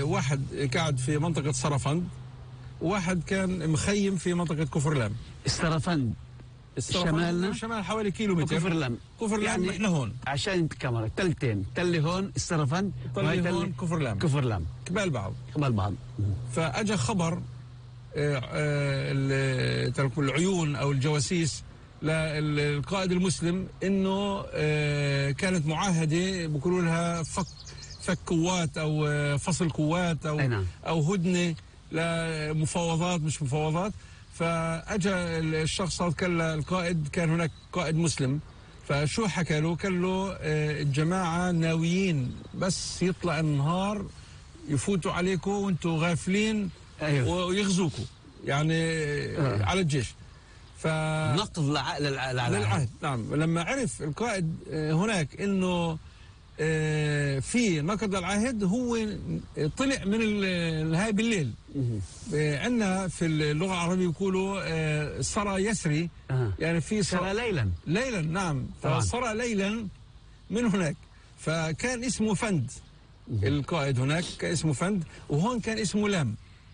واحد قاعد في منطقة سرفند، وواحد كان مخيم في منطقة كفرلام. السرفند شمالنا، شمال حوالي كيلومتر. كفرلام يعني احنا هون عشان الكاميرا تلتين، تل هون السرفند، تل هون كفرلام. كفرلام قبال بعض. قبال بعض. فاجى خبر العيون او الجواسيس للقائد المسلم انه كانت معاهده بيقولوا لها فك قوات او فصل قوات او هدنه لمفاوضات، مش مفاوضات. فاجى الشخص هذا القائد، كان هناك قائد مسلم، فشو حكى له؟ قال له الجماعه ناويين بس يطلع النهار يفوتوا عليكم وانتم غافلين. أيوه. ويغزوكم يعني على الجيش. نقض للعهد. نعم. لما عرف القائد هناك انه في نقض العهد، هو طلع من هاي بالليل. عندنا في اللغه العربيه يقولوا سرى يسري. يعني في سرى ليلا. نعم. فسرى ليلا من هناك. فكان اسمه فند. القائد هناك كان اسمه فند، وهون كان اسمه لام.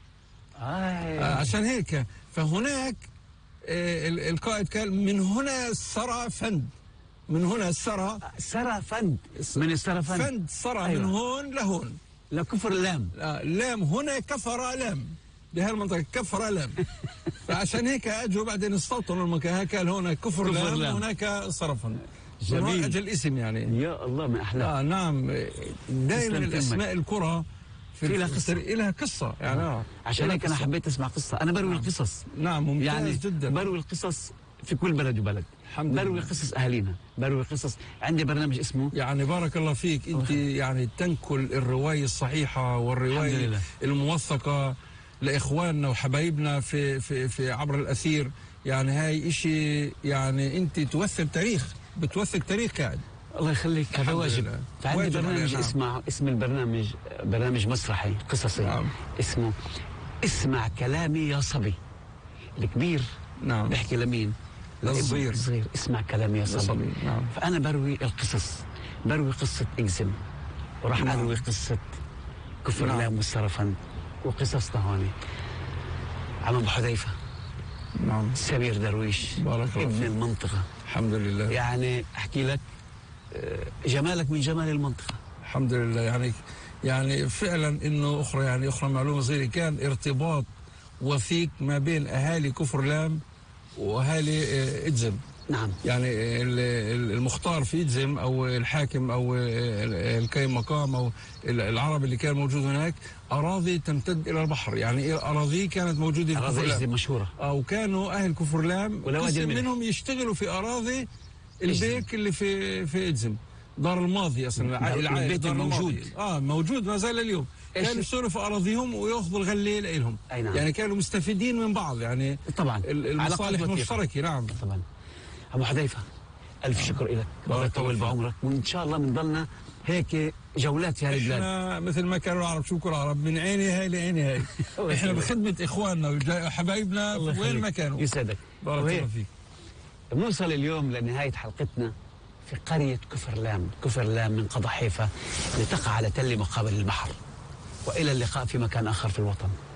عشان هيك فهناك القائد قال من هنا سرى فند، من هنا سرى فند، من السرفند فند سرى. أيوة. من هون لهون لكفر لام. لام هنا كفر لام، بهالمنطقه كفر لام. فعشان هيك اجوا بعدين استوطنوا المكان، قال هنا كفر لام وهناك سرفند. جميل. اجى الاسم يعني. يا الله ما احلى. نعم. دائما الاسماء القرى لها قصة يعني. عشان هيك أنا حبيت أسمع قصة. أنا بروي القصص. نعم ممتاز يعني جدا. بروي القصص في كل بلد وبلد. بروي قصص أهالينا، بروي قصص. عندي برنامج اسمه يعني بارك الله فيك. أنت يعني تنقل الرواية الصحيحة والرواية الموثقة لإخواننا وحبايبنا في عبر الأثير. يعني هاي إشي يعني أنت توثق تاريخ، بتوثق تاريخ قاعد. الله يخليك، هذا واجب. فعندي برنامج اسم البرنامج برنامج مسرحي قصصي. اسمه اسمع كلامي يا صبي. الكبير بيحكي لمين؟ للصغير. اسمع كلامي يا صبي. فأنا بروي القصص، بروي قصة إكزم، وراح أروي قصة كفر لام والسرفند، وقصصنا هون عم أبو حذيفة. سمير درويش. بارك الله ابن المنطقة. الحمد لله. يعني أحكي لك جمالك من جمال المنطقة. الحمد لله. يعني فعلا انه اخرى معلومه صغيره، كان ارتباط وثيق ما بين اهالي كفر لام واهالي إدزم. نعم. يعني المختار في إدزم او الحاكم او القيم مقام او العرب اللي كان موجود هناك، اراضي تمتد الى البحر. يعني اراضي كانت موجوده في كفر لام مشهوره. وكانوا اهل كفر لام قسم منهم يشتغلوا في اراضي البيك اللي في إدزم. دار الماضي اصلا البيت موجود. موجود ما زال اليوم. كانوا يشتغلوا في اراضيهم وياخذوا الغله لهم. نعم. يعني كانوا مستفيدين من بعض. يعني طبعا المصالح مشتركه. نعم طبعا. ابو حذيفه الف شكر لك، الله يطول بعمرك، وان شاء الله بنضلنا هيك جولات في هذه البلاد. احنا مثل ما كانوا العرب، شو العرب من عيني هاي لعيني هاي. احنا بخدمه اخواننا وحبايبنا وين ما كانوا. يسعدك. بارك الله فيك. بنوصل اليوم لنهايه حلقتنا في قرية كفر لام من قضا حيفا، لتقع على تل مقابل البحر. وإلى اللقاء في مكان آخر في الوطن.